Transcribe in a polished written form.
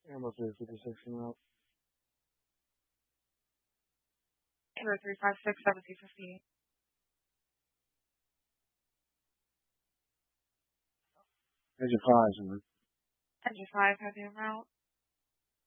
Amber 356 route. 0356 1750. Engine 5, man. Engine 5, heavy en route.